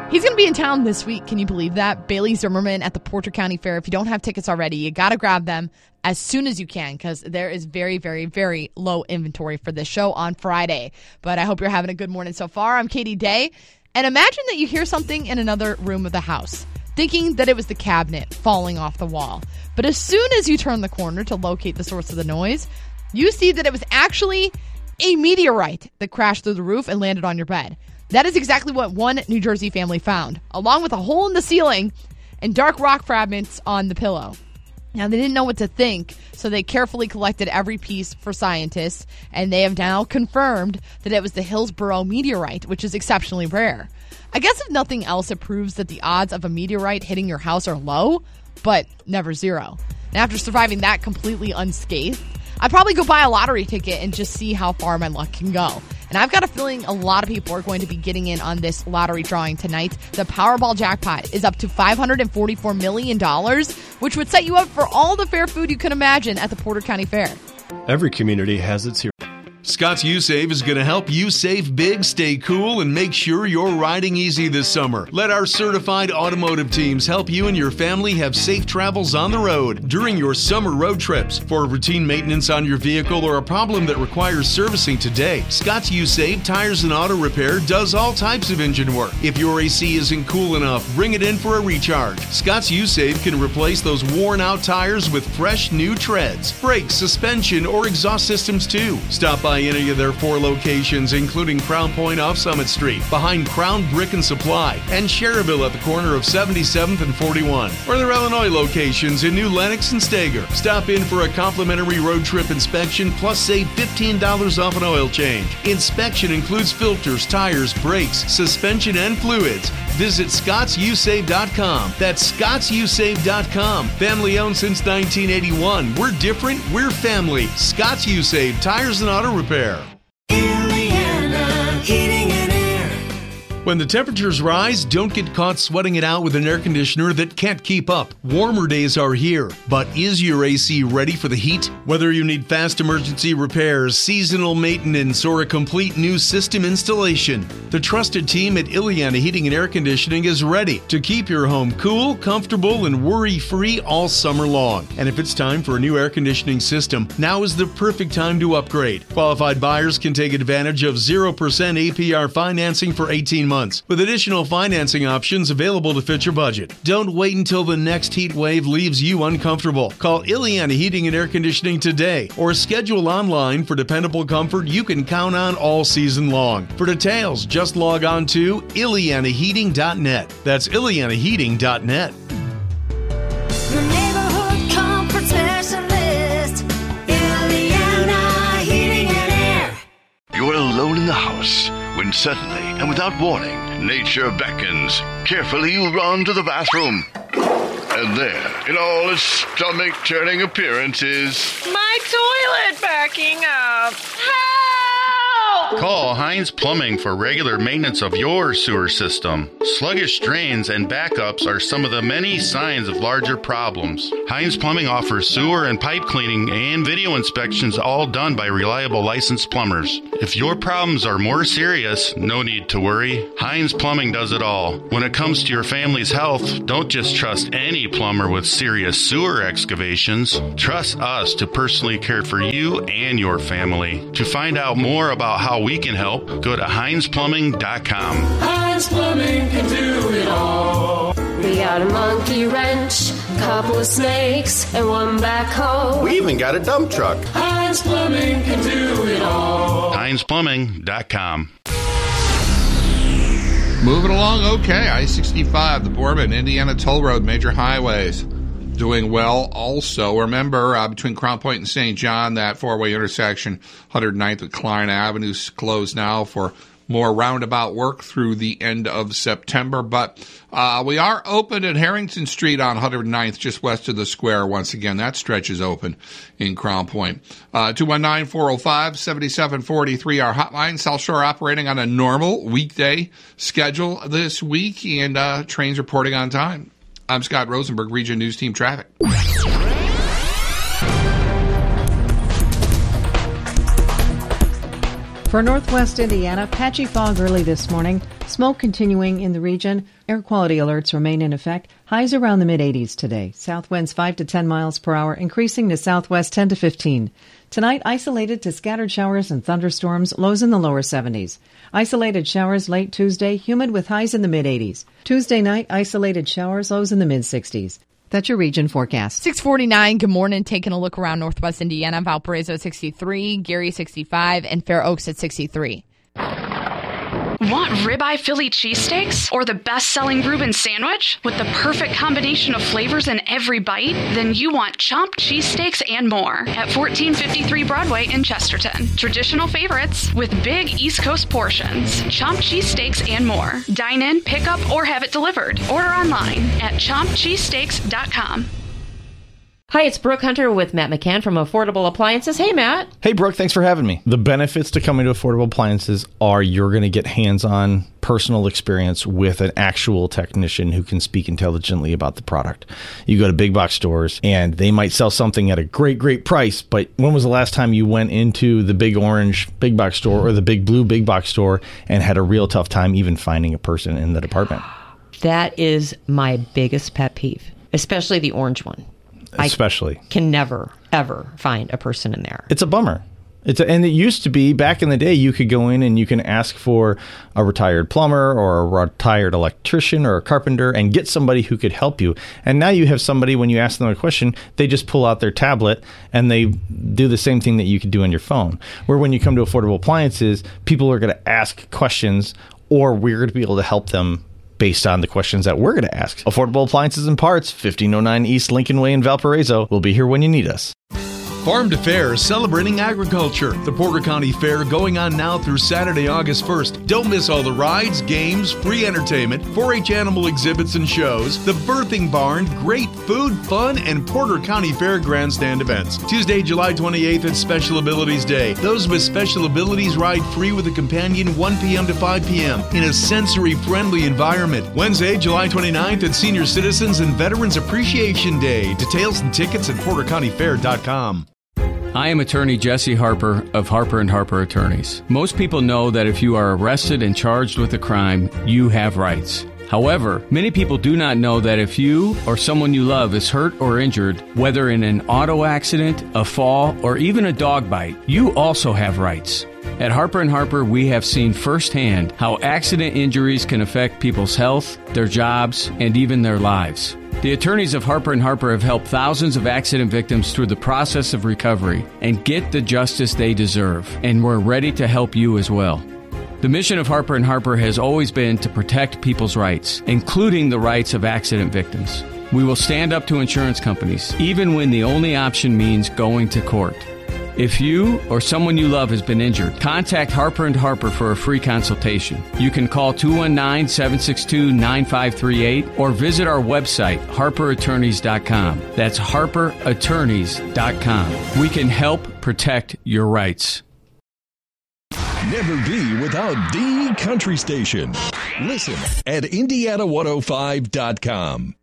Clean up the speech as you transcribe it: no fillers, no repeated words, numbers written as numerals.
He's going to be in town this week. Can you believe that? Bailey Zimmerman at the Porter County Fair. If you don't have tickets already, you got to grab them as soon as you can because there is very, very, very low inventory for this show on Friday. But I hope you're having a good morning so far. I'm Katie Day. And imagine that you hear something in another room of the house, thinking that it was the cabinet falling off the wall. But as soon as you turn the corner to locate the source of the noise, you see that it was actually a meteorite that crashed through the roof and landed on your bed. That is exactly what one New Jersey family found, along with a hole in the ceiling and dark rock fragments on the pillow. Now, they didn't know what to think, so they carefully collected every piece for scientists, and they have now confirmed that it was the Hillsborough meteorite, which is exceptionally rare. I guess if nothing else, it proves that the odds of a meteorite hitting your house are low, but never zero. And after surviving that completely unscathed, I'd probably go buy a lottery ticket and just see how far my luck can go. And I've got a feeling a lot of people are going to be getting in on this lottery drawing tonight. The Powerball jackpot is up to $544 million, which would set you up for all the fair food you can imagine at the Porter County Fair. Every community has its hero. Scott's U-Save is going to help you save big, stay cool, and make sure you're riding easy this summer. Let our certified automotive teams help you and your family have safe travels on the road during your summer road trips. For routine maintenance on your vehicle or a problem that requires servicing today, Scott's U-Save Tires and Auto Repair does all types of engine work. If your AC isn't cool enough, bring it in for a recharge. Scott's U-Save can replace those worn-out tires with fresh new treads, brakes, suspension, or exhaust systems too. Stop by any of their 4 locations, including Crown Point off Summit Street, behind Crown Brick and Supply, and Cherryville at the corner of 77th and 41, or their Illinois locations in New Lenox and Stager. Stop in for a complimentary road trip inspection, plus save $15 off an oil change. Inspection includes filters, tires, brakes, suspension, and fluids. Visit ScottsUSave.com. That's ScottsUSave.com. Family owned since 1981. We're different. We're family. Scott's U-Save Tires and Auto Repair. Illiana Heating and Air. When the temperatures rise, don't get caught sweating it out with an air conditioner that can't keep up. Warmer days are here, but is your AC ready for the heat? Whether you need fast emergency repairs, seasonal maintenance, or a complete new system installation, the trusted team at Illiana Heating and Air Conditioning is ready to keep your home cool, comfortable, and worry-free all summer long. And if it's time for a new air conditioning system, now is the perfect time to upgrade. Qualified buyers can take advantage of 0% APR financing for 18 months, with additional financing options available to fit your budget. Don't wait until the next heat wave leaves you uncomfortable. Call Illiana Heating and Air Conditioning today, or schedule online for dependable comfort you can count on all season long. For details, just log on to IllianaHeating.net. That's IllianaHeating.net. Your neighborhood comfort specialist, Illiana Heating and Air. You're alone in the house when suddenly and without warning, nature beckons. Carefully you run to the bathroom. And there, in all its stomach-turning appearance, is my toilet backing up. Help! Call Heinz Plumbing for regular maintenance of your sewer system. Sluggish drains and backups are some of the many signs of larger problems. Heinz Plumbing offers sewer and pipe cleaning and video inspections, all done by reliable licensed plumbers. If your problems are more serious, no need to worry. Heinz Plumbing does it all. When it comes to your family's health, don't just trust any plumber with serious sewer excavations. Trust us to personally care for you and your family. To find out more about how we can help, go to HeinzPlumbing.com. Heinz Plumbing can do it all. We got a monkey wrench, couple of snakes, and one backhoe. We even got a dump truck. Heinz Plumbing can do it all. HeinzPlumbing.com. Moving along okay. I-65, the Bourbon, Indiana Toll Road, major highways. Doing well also. Remember, between Crown Point and St. John, that four-way intersection, 109th with Klein Avenue, is closed now for more roundabout work through the end of September. But we are open at Harrington Street on 109th, just west of the square. Once again, that stretch is open in Crown Point. 219-405-7743, our hotline. South Shore operating on a normal weekday schedule this week, and trains reporting on time. I'm Scott Rosenberg, Region News Team Traffic. For northwest Indiana, patchy fog early this morning. Smoke continuing in the region. Air quality alerts remain in effect. Highs around the mid-80s today. South winds 5 to 10 miles per hour, increasing to southwest 10 to 15. Tonight, isolated to scattered showers and thunderstorms, lows in the lower 70s. Isolated showers late Tuesday, humid with highs in the mid-80s. Tuesday night, isolated showers, lows in the mid-60s. That's your region forecast. 6:49. Good morning. Taking a look around northwest Indiana. Valparaiso at 63, Gary 65, and Fair Oaks at 63. Want ribeye Philly cheesesteaks or the best-selling Reuben sandwich with the perfect combination of flavors in every bite? Then you want Chomp cheesesteaks and more at 1453 Broadway in Chesterton. Traditional favorites with big East Coast portions. Chomp cheesesteaks and more. Dine in, pick up, or have it delivered. Order online at chompcheesesteaks.com. Hi, it's Brooke Hunter with Matt McCann from Affordable Appliances. Hey, Matt. Hey, Brooke. Thanks for having me. The benefits to coming to Affordable Appliances are you're going to get hands-on personal experience with an actual technician who can speak intelligently about the product. You go to big box stores and they might sell something at a great price, but when was the last time you went into the big orange big box store or the big blue big box store and had a real tough time even finding a person in the department? That is my biggest pet peeve, especially the orange one. Especially. I can never, ever find a person in there. It's a bummer. And it used to be, back in the day, you could go in and you can ask for a retired plumber or a retired electrician or a carpenter and get somebody who could help you. And now you have somebody, when you ask them a question, they just pull out their tablet and they do the same thing that you could do on your phone. Where when you come to Affordable Appliances, people are going to ask questions, or we're going to be able to help them based on the questions that we're going to ask. Affordable Appliances and Parts, 1509 East Lincoln Way in Valparaiso. We'll be here when you need us. Farm to Fair, celebrating agriculture. The Porter County Fair going on now through Saturday, August 1st. Don't miss all the rides, games, free entertainment, 4-H animal exhibits and shows, the birthing barn, great food, fun, and Porter County Fair grandstand events. Tuesday, July 28th at Special Abilities Day. Those with special abilities ride free with a companion 1 p.m. to 5 p.m. in a sensory-friendly environment. Wednesday, July 29th at Senior Citizens and Veterans Appreciation Day. Details and tickets at portercountyfair.com. I am attorney Jesse Harper of Harper & Harper Attorneys. Most people know that if you are arrested and charged with a crime, you have rights. However, many people do not know that if you or someone you love is hurt or injured, whether in an auto accident, a fall, or even a dog bite, you also have rights. At Harper & Harper, we have seen firsthand how accident injuries can affect people's health, their jobs, and even their lives. The attorneys of Harper & Harper have helped thousands of accident victims through the process of recovery and get the justice they deserve, and we're ready to help you as well. The mission of Harper & Harper has always been to protect people's rights, including the rights of accident victims. We will stand up to insurance companies, even when the only option means going to court. If you or someone you love has been injured, contact Harper & Harper for a free consultation. You can call 219-762-9538 or visit our website, harperattorneys.com. That's harperattorneys.com. We can help protect your rights. Never be without the country station. Listen at Indiana105.com.